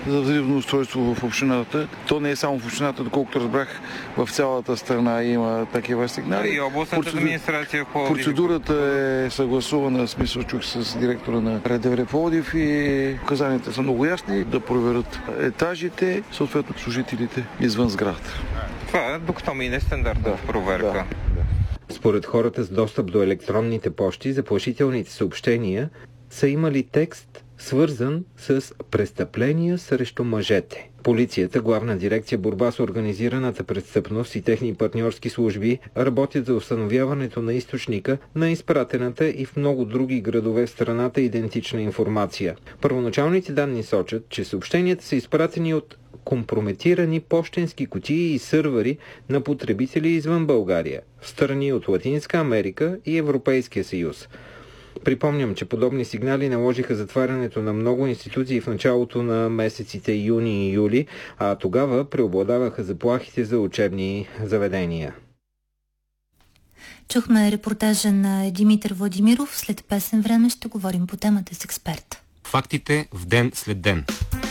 за взривно устройство в общината. То не е само в общината, доколкото разбрах, в цялата страна има такива сигнали. И областната администрация в Пловдив. Процедурата е съгласувана, в смисъл чух с директора на РДВР Пловдив и указанията са много ясни да проверят етажите, съответно служителите извън сградата. Това е докато мине стандартна проверка. Да. Според хората с достъп до електронните пощи, заплашителните съобщения са имали текст, свързан с престъпления срещу мъжете. Полицията, Главна дирекция борба с организираната престъпност и техни партньорски служби работят за установяването на източника на изпратената и в много други градове в страната идентична информация. Първоначалните данни сочат, че съобщенията са изпратени от компрометирани пощенски кутии и сървъри на потребители извън България, в страни от Латинска Америка и Европейския съюз. Припомням, че подобни сигнали наложиха затварянето на много институции в началото на месеците юни и юли, а тогава преобладаваха заплахите за учебни заведения. Чухме репортажа на Димитър Владимиров. След песен време ще говорим по темата с експерт. Фактите в ден след ден.